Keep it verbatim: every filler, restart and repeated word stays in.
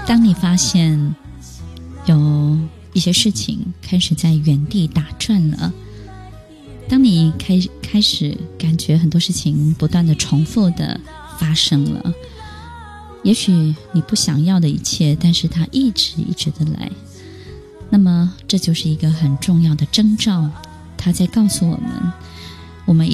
当你发现有一些事情开始在原地打转了，当你开开始感觉很多事情不断的重复的发生了，也许你不想要的一切，但是它一直一直的来，那么这就是一个很重要的征兆，它在告诉我们，我们